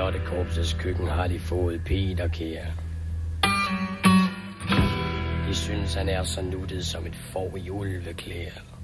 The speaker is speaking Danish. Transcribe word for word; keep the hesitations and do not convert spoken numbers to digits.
Rottekorpsets køkken har de fået Peter kære. De synes, han er så nuttet som et får i ulveklæder.